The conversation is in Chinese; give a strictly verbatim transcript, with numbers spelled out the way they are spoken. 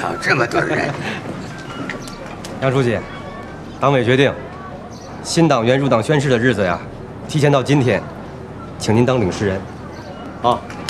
操，这么多人！ 杨书记，党委决定，新党员入党宣誓的日子呀，提前到今天，请您当领诗人。 好。